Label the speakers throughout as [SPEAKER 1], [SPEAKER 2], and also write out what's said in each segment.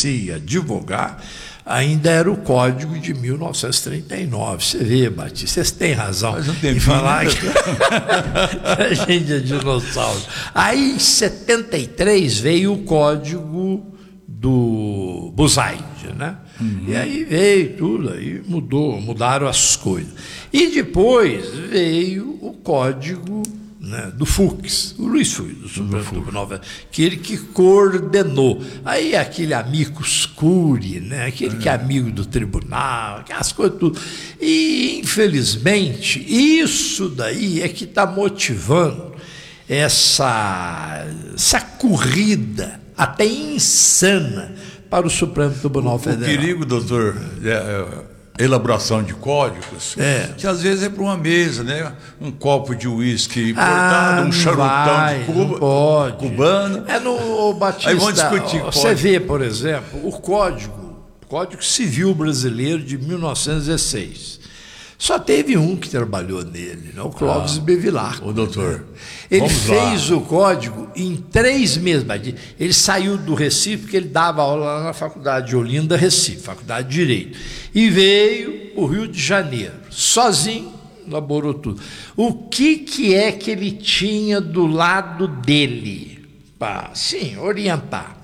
[SPEAKER 1] comecei a advogar, ainda era o Código de 1939. Você vê, Batista, vocês têm razão em falar que a gente é dinossauro. Aí, em 73, veio o Código do Buzaide, né? E aí veio tudo, aí mudaram as coisas. E depois veio o Código, né, do Fux, o Luiz Fux, do Supremo Tribunal Federal, ele que coordenou. Aí aquele amicus curiae, né, aquele que é amigo do tribunal, aquelas coisas tudo. E, infelizmente, isso daí é que está motivando essa corrida até insana para o Supremo Tribunal Federal.
[SPEAKER 2] O perigo, doutor, elaboração de códigos, que às vezes é para uma mesa, né? Um copo de uísque importado, um charutão de Cuba, cubano.
[SPEAKER 1] No Batista.
[SPEAKER 2] Aí vão discutir
[SPEAKER 1] você vê, por exemplo, o Código Civil Brasileiro de 1916. Só teve um que trabalhou nele, né? O Clóvis Bevilacqua.
[SPEAKER 2] O doutor.
[SPEAKER 1] Ele fez o código em 3 meses. Ele saiu do Recife, porque ele dava aula lá na Faculdade de Olinda, Recife, Faculdade de Direito. E veio o Rio de Janeiro, sozinho, elaborou tudo. O que é que ele tinha do lado dele? Para, sim, orientar.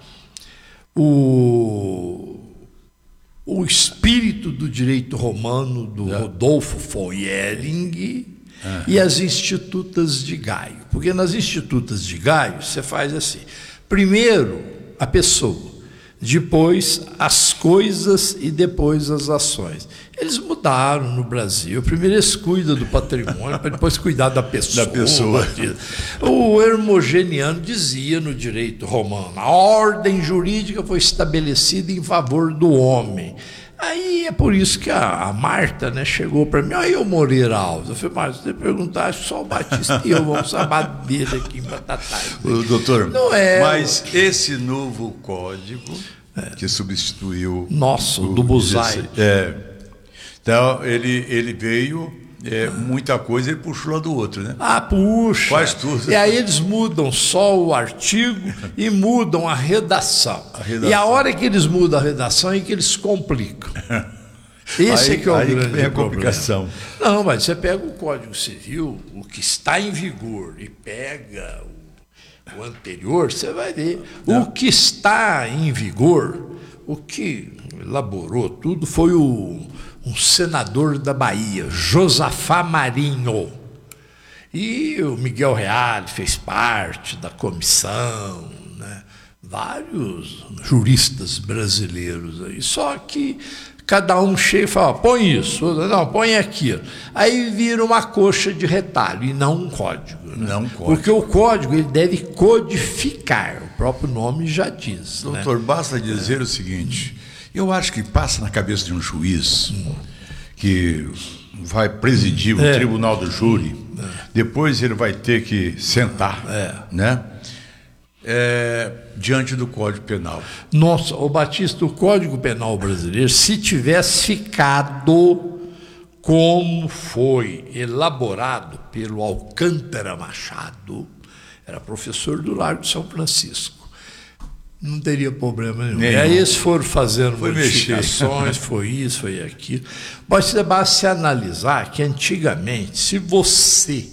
[SPEAKER 1] O espírito do direito romano do Rodolfo von Jhering e as Institutas de Gaio. Porque nas Institutas de Gaio você faz assim: primeiro a pessoa, depois as coisas e depois as ações. Eles mudaram no Brasil. Primeiro eles cuidam do patrimônio, para depois cuidar da pessoa. O Hermogeniano dizia no direito romano: a ordem jurídica foi estabelecida em favor do homem. Aí é por isso que a Marta, né, chegou para mim: aí o Moreira Alves. Eu falei: Marta, se você perguntar, só o Batista e eu vamos saber aqui em Batatais.
[SPEAKER 2] Doutor,
[SPEAKER 1] não é,
[SPEAKER 2] mas esse novo código que substituiu
[SPEAKER 1] o do Buzaide.
[SPEAKER 2] Então, ele veio, muita coisa, ele puxou lá do outro, né?
[SPEAKER 1] Puxa.
[SPEAKER 2] Faz tudo.
[SPEAKER 1] E aí eles mudam só o artigo e mudam a redação. E a hora que eles mudam a redação é que eles complicam. Esse é que é o grande
[SPEAKER 2] vem a complicação.
[SPEAKER 1] Não, mas você pega o Código Civil, o que está em vigor, e pega o anterior, você vai ver. O que está em vigor, o que elaborou tudo foi um senador da Bahia, Josafá Marinho. E o Miguel Reale fez parte da comissão, né? Vários juristas brasileiros aí. Só que cada um chega e fala: põe isso, não, põe aquilo. Aí vira uma coxa de retalho e não um código. Né?
[SPEAKER 2] Não um código.
[SPEAKER 1] Porque o código ele deve codificar, o próprio nome já diz.
[SPEAKER 2] Doutor, né? Basta dizer o seguinte: eu acho que passa na cabeça de um juiz que vai presidir o tribunal do júri, depois ele vai ter que sentar, né? Diante do Código Penal.
[SPEAKER 1] Nossa, o Batista, o Código Penal brasileiro, se tivesse ficado como foi elaborado pelo Alcântara Machado, era professor do Largo de São Francisco, não teria problema nenhum. E aí eles foram fazendo modificações, foi isso, foi aquilo. Mas você basta se analisar que antigamente, se você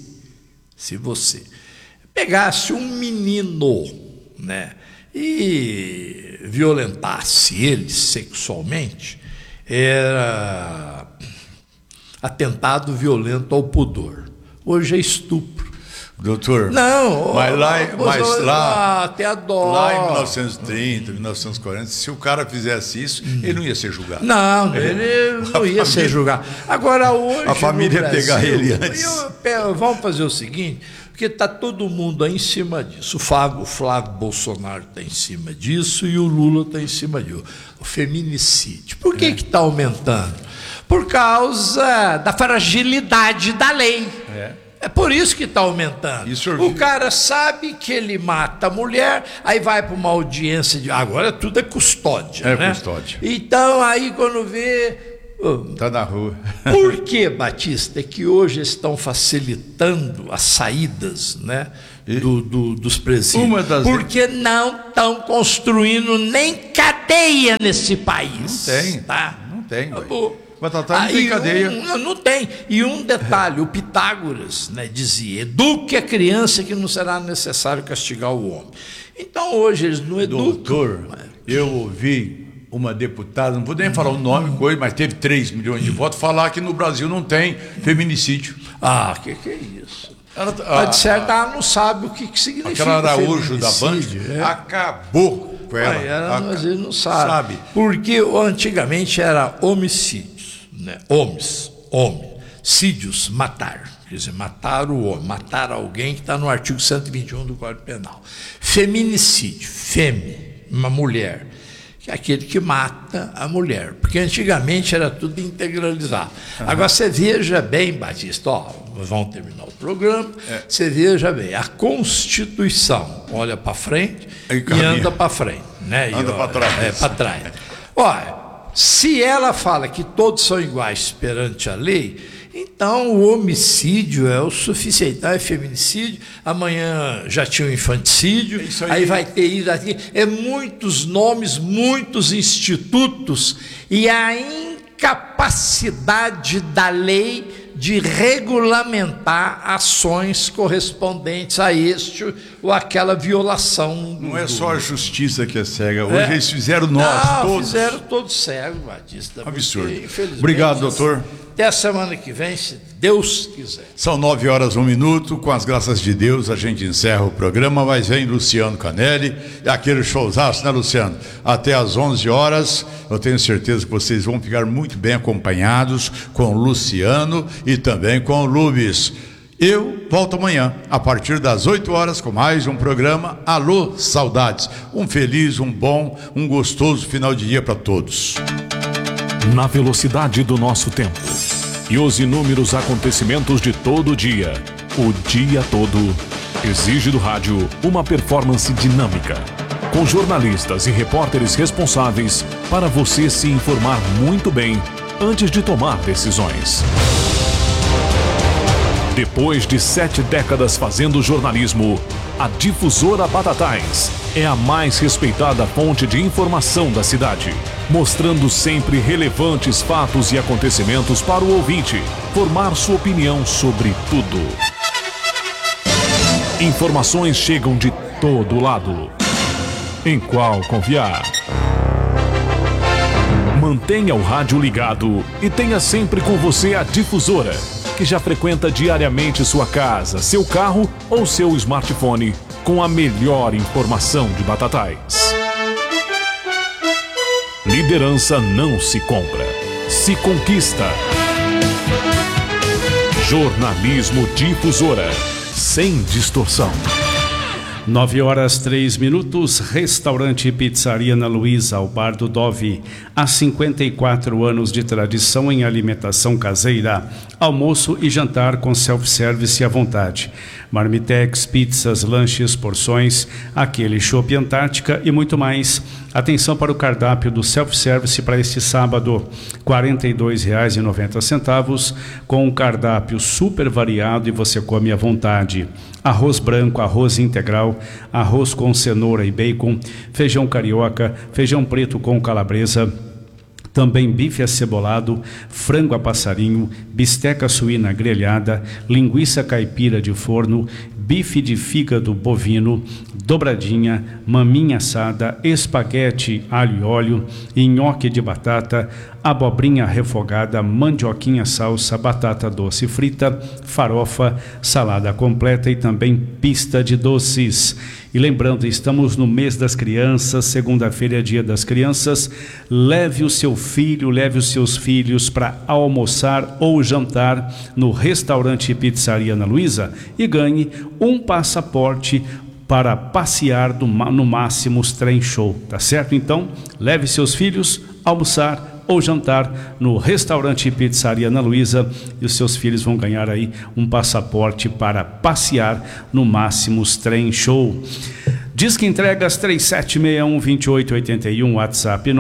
[SPEAKER 1] pegasse um menino, né, e violentasse ele sexualmente, era atentado violento ao pudor. Hoje é estupro.
[SPEAKER 2] Doutor,
[SPEAKER 1] não,
[SPEAKER 2] mas lá,
[SPEAKER 1] até a dó.
[SPEAKER 2] Lá em 1930, 1940, se o cara fizesse isso, ele não ia ser julgado.
[SPEAKER 1] Não, ele não ia ser julgado. Agora hoje
[SPEAKER 2] a família ia pegar ele antes.
[SPEAKER 1] Vamos fazer o seguinte, porque está todo mundo aí em cima disso. O Flávio Bolsonaro está em cima disso e o Lula está em cima disso. O feminicídio. Por que está aumentando? Por causa da fragilidade da lei. É por isso que está aumentando. O cara sabe que ele mata a mulher, aí vai para uma audiência de... Agora tudo é custódia, né?
[SPEAKER 2] Custódia.
[SPEAKER 1] Então, aí quando vê...
[SPEAKER 2] Está na rua.
[SPEAKER 1] Por que, Batista? É que hoje estão facilitando as saídas, né, dos presídios. Porque não estão construindo nem cadeia nesse país.
[SPEAKER 2] Não tem,
[SPEAKER 1] tá?
[SPEAKER 2] Não tem. Batatai não tem cadeia.
[SPEAKER 1] Não tem. E um detalhe, o Pitágoras, né, dizia: eduque a criança que não será necessário castigar o homem. Então hoje eles não educam.
[SPEAKER 2] Doutor, eu ouvi uma deputada, não vou nem falar o nome, mas teve 3 milhões de votos, falar que no Brasil não tem feminicídio.
[SPEAKER 1] Que é isso? Mas de certo ela não sabe o que significa.
[SPEAKER 2] Aquela Araújo da Band acabou com ela.
[SPEAKER 1] Às vezes não sabe. Porque antigamente era homicídios, né? Homicídios, matar. Quer dizer, matar o homem, matar alguém, que está no artigo 121 do Código Penal. Feminicídio, uma mulher, que é aquele que mata a mulher. Porque antigamente era tudo integralizado. Agora você veja bem, Batista, vamos terminar o programa, você veja bem, a Constituição olha para frente e anda para frente. Né?
[SPEAKER 2] Anda para trás.
[SPEAKER 1] Para trás. Olha, se ela fala que todos são iguais perante a lei, então o homicídio é o suficiente. Então é feminicídio, amanhã já tinha o infanticídio, aí vai ter isso aqui. É muitos nomes, muitos institutos e a incapacidade da lei de regulamentar ações correspondentes a este ou aquela violação.
[SPEAKER 2] Não é só a justiça que é cega. Hoje eles fizeram nós todos.
[SPEAKER 1] Fizeram todos cegos, Batista.
[SPEAKER 2] Absurdo. Obrigado, doutor.
[SPEAKER 1] Até a semana que vem, se Deus quiser.
[SPEAKER 2] São 9h01. Com as graças de Deus, a gente encerra o programa, mas vem Luciano Canelli, aquele showzaço, né, Luciano? Até às 11h. Eu tenho certeza que vocês vão ficar muito bem acompanhados com o Luciano e também com o Lubis. Eu volto amanhã, a partir das 8h, com mais um programa Alô Saudades. Um feliz, um bom, um gostoso final de dia para todos.
[SPEAKER 3] Na velocidade do nosso tempo e os inúmeros acontecimentos de todo dia, o dia todo, exige do rádio uma performance dinâmica, com jornalistas e repórteres responsáveis para você se informar muito bem antes de tomar decisões. Depois de 7 décadas fazendo jornalismo, a Difusora Batatais é a mais respeitada fonte de informação da cidade, mostrando sempre relevantes fatos e acontecimentos para o ouvinte formar sua opinião sobre tudo. Informações chegam de todo lado. Em qual confiar? Mantenha o rádio ligado e tenha sempre com você a Difusora, que já frequenta diariamente sua casa, seu carro ou seu smartphone com a melhor informação de Batatais. Liderança não se compra, se conquista. Jornalismo Difusora, sem distorção.
[SPEAKER 4] 9h03. Restaurante e Pizzaria Ana Luísa, ao Bar do Dove. Há 54 anos de tradição em alimentação caseira. Almoço e jantar com self-service à vontade. Marmitex, pizzas, lanches, porções, aquele chopp Antártica e muito mais. Atenção para o cardápio do self-service para este sábado, R$ 42,90, com um cardápio super variado e você come à vontade. Arroz branco, arroz integral, arroz com cenoura e bacon, feijão carioca, feijão preto com calabresa, também bife acebolado, frango a passarinho, bisteca suína grelhada, linguiça caipira de forno, bife de fígado bovino, dobradinha, maminha assada, espaguete alho e óleo, nhoque de batata, abobrinha refogada, mandioquinha salsa, batata doce frita, farofa, salada completa e também pista de doces. E lembrando, estamos no mês das crianças, segunda-feira é dia das crianças. Leve o seu filho, leve os seus filhos para almoçar ou jantar no restaurante e Pizzaria Ana Luísa e ganhe um passaporte para passear no Máximos Trem Show, tá certo? Então, leve seus filhos almoçar ou jantar no restaurante e Pizzaria Ana Luísa e os seus filhos vão ganhar aí um passaporte para passear no Máximos Trem Show. Disque entregas 3761-2881, WhatsApp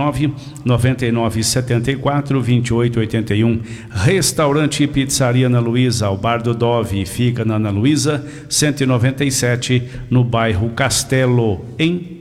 [SPEAKER 4] 99974-2881. Restaurante e Pizzaria Ana Luísa, ao Bar do Dove, fica na Ana Luísa 197, no bairro Castelo, em